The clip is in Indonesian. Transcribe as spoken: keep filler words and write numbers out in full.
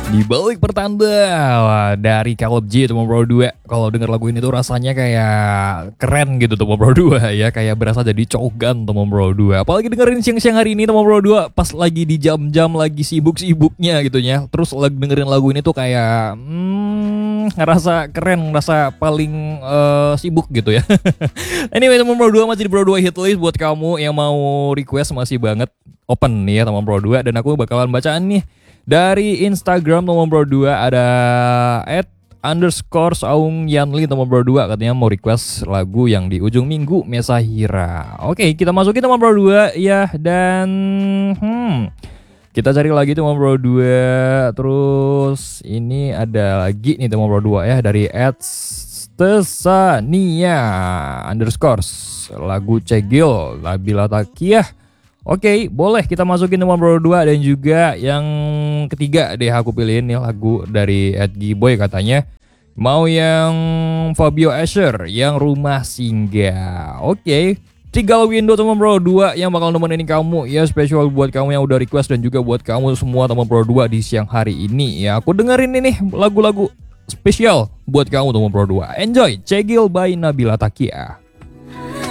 Di balik pertanda dari Caleb G teman Bro dua. Kalau denger lagu ini tuh rasanya kayak keren gitu teman Bro dua ya, kayak berasa jadi cogan teman Bro dua. Apalagi dengerin siang-siang hari ini teman Bro dua pas lagi di jam-jam lagi sibuk-sibuknya gitu ya. Terus lagi dengerin lagu ini tuh kayak hmm, ngerasa keren, ngerasa paling uh, sibuk gitu ya. Anyway teman Bro dua, masih di Bro dua Hitlist. Buat kamu yang mau request masih banget open nih ya teman Bro dua, dan aku bakalan bacaan nih dari Instagram teman Bro dua. Ada at underscore Saung Yanli teman Bro dua, katanya mau request lagu yang di ujung minggu Mesahira. Oke, kita masukin teman Bro dua ya, dan hmm, kita cari lagi teman Bro dua. Terus ini ada lagi nih teman Bro dua ya, dari at Tesania underscore lagu Cegil Nabila Takiyah. Oke, boleh kita masukin teman Bro dua. Dan juga yang ketiga deh aku pilihin nih lagu dari Ed Giboy, katanya mau yang Fabio Asher yang Rumah Singgah. Oke, tiga window teman Bro dua yang bakal nemenin kamu ya, spesial buat kamu yang udah request dan juga buat kamu semua teman Bro dua di siang hari ini ya. Aku dengerin ini lagu-lagu spesial buat kamu teman Bro dua. Enjoy Cegil by Nabila Takiyah.